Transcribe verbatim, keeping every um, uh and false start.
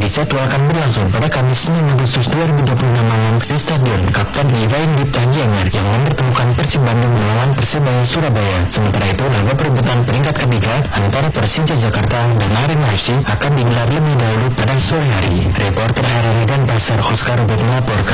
dijadwalkan berlangsung pada Kamis enam Agustus dua ribu dua puluh enam malam di Stadion Kapten Iwayan Dipta Gianyar yang mempertemukan Persib Bandung melawan Persebaya Surabaya. Sementara itu, laga perebutan peringkat ketiga antara Persija Jakarta dan Arema F C akan digelar lebih dahulu pada sore hari. Reporter Hari dan Pasar Oscar Robert melaporkan.